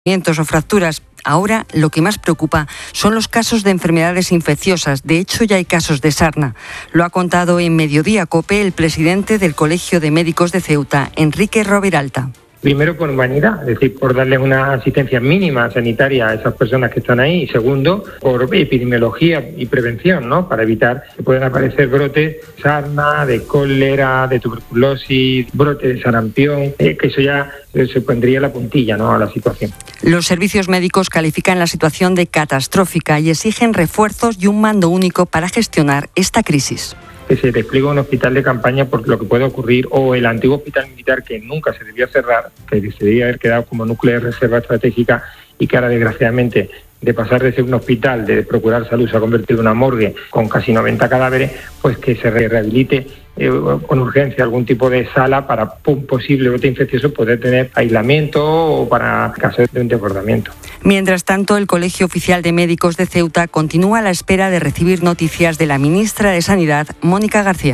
o fracturas. Ahora lo que más preocupa son los casos de enfermedades infecciosas. De hecho, ya hay casos de sarna. Lo ha contado en Mediodía COPE el presidente del Colegio de Médicos de Ceuta, Enrique Roviralta. Primero, por humanidad, es decir, por darles una asistencia mínima sanitaria a esas personas que están ahí. Y segundo, por epidemiología y prevención, ¿no? Para evitar que puedan aparecer brotes de sarna, de cólera, de tuberculosis, brotes de sarampión, que eso ya se pondría la puntilla, ¿no?, a la situación. Los servicios médicos califican la situación de catastrófica y exigen refuerzos y un mando único para gestionar esta crisis. Que se despliegue un hospital de campaña por lo que puede ocurrir, o el antiguo hospital militar que nunca se debió cerrar, que se debía haber quedado como núcleo de reserva estratégica y que ahora desgraciadamente de pasar de ser un hospital de procurar salud se ha convertido en una morgue con casi 90 cadáveres, pues que se rehabilite con urgencia algún tipo de sala para un posible brote infeccioso poder tener aislamiento o para casos de un desbordamiento. Mientras tanto, el Colegio Oficial de Médicos de Ceuta continúa a la espera de recibir noticias de la ministra de Sanidad, Mónica García.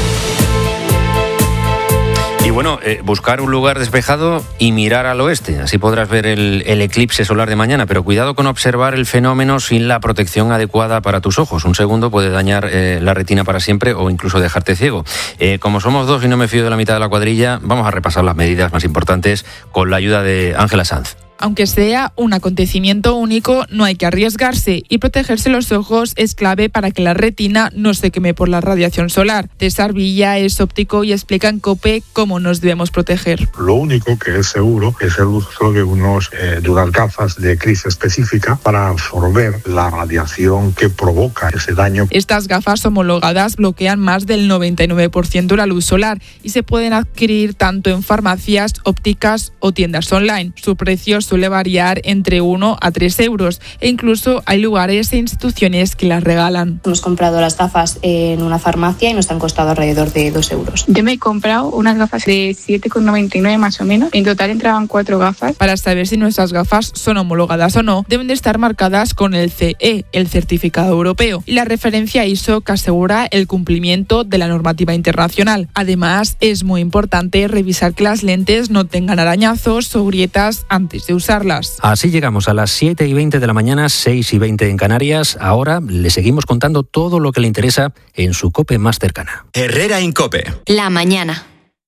Y bueno, buscar un lugar despejado y mirar al oeste. Así podrás ver el eclipse solar de mañana. Pero cuidado con observar el fenómeno sin la protección adecuada para tus ojos. Un segundo puede dañar la retina para siempre o incluso dejarte ciego. Como somos dos y no me fío de la mitad de la cuadrilla, vamos a repasar las medidas más importantes con la ayuda de Ángela Sanz. Aunque sea un acontecimiento único, no hay que arriesgarse y protegerse los ojos es clave para que la retina no se queme por la radiación solar. César Villa es óptico y explica en COPE cómo nos debemos proteger. Lo único que es seguro es el uso de unas gafas de crisis específica para absorber la radiación que provoca ese daño. Estas gafas homologadas bloquean más del 99% la luz solar y se pueden adquirir tanto en farmacias, ópticas o tiendas online. Su precio suele variar entre 1 a 3 euros e incluso hay lugares e instituciones que las regalan. Hemos comprado las gafas en una farmacia y nos han costado alrededor de 2 euros. Yo me he comprado unas gafas de 7,99 más o menos. En total entraban 4 gafas. Para saber si nuestras gafas son homologadas o no, deben de estar marcadas con el CE, el certificado europeo, y la referencia ISO que asegura el cumplimiento de la normativa internacional. Además, es muy importante revisar que las lentes no tengan arañazos o grietas antes de usarlas. Así llegamos a las 7:20 de la mañana, 6:20 en Canarias. Ahora le seguimos contando todo lo que le interesa en su COPE más cercana. Herrera en COPE. La mañana.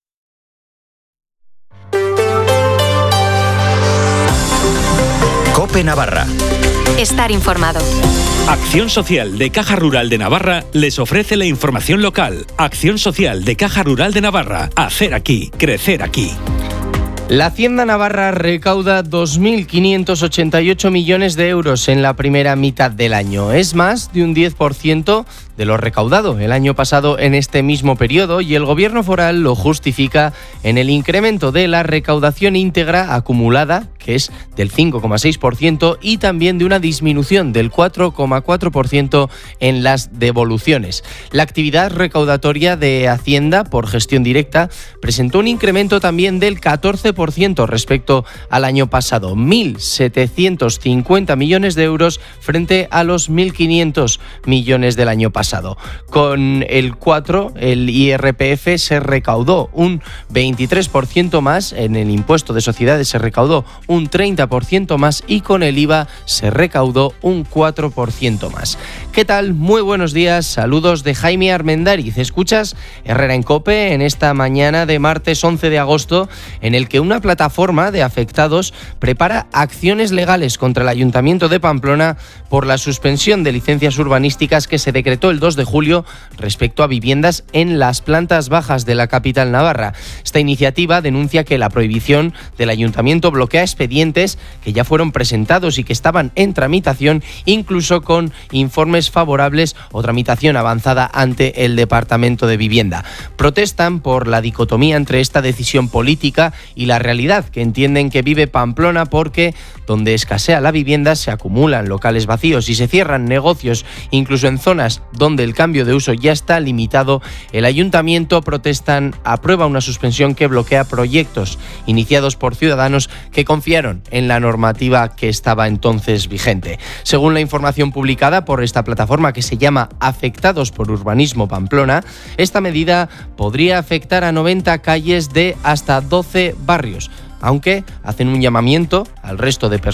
COPE Navarra. Estar informado. Acción Social de Caja Rural de Navarra les ofrece la información local. Acción Social de Caja Rural de Navarra. Hacer aquí, crecer aquí. La Hacienda Navarra recauda 2.588 millones de euros en la primera mitad del año. Es más de un 10% de lo recaudado el año pasado en este mismo periodo, y el Gobierno foral lo justifica en el incremento de la recaudación íntegra acumulada, que es del 5,6%, y también de una disminución del 4,4% en las devoluciones. La actividad recaudatoria de Hacienda por gestión directa presentó un incremento también del 14% respecto al año pasado, 1.750 millones de euros frente a los 1.500 millones del año pasado. Con el 4, el IRPF se recaudó un 23% más, en el impuesto de sociedades se recaudó un 30% más y con el IVA se recaudó un 4% más. ¿Qué tal? Muy buenos días, saludos de Jaime Armendáriz. Escuchas Herrera en COPE en esta mañana de martes 11 de agosto, en el que una plataforma de afectados prepara acciones legales contra el Ayuntamiento de Pamplona por la suspensión de licencias urbanísticas que se decretó el 2 de julio respecto a viviendas en las plantas bajas de la capital navarra. Esta iniciativa denuncia que la prohibición del Ayuntamiento bloquea expedientes que ya fueron presentados y que estaban en tramitación, incluso con informes favorables o tramitación avanzada ante el Departamento de Vivienda. Protestan por la dicotomía entre esta decisión política y la realidad que entienden que vive Pamplona, porque donde escasea la vivienda se acumulan locales vacíos y se cierran negocios, incluso en zonas donde el cambio de uso ya está limitado. El Ayuntamiento, protestan, aprueba una suspensión que bloquea proyectos iniciados por ciudadanos que confiaron en la normativa que estaba entonces vigente. Según la información publicada por esta plataforma, que se llama Afectados por Urbanismo Pamplona, esta medida podría afectar a 90 calles de hasta 12 barrios. aunque hacen un llamamiento al resto de personas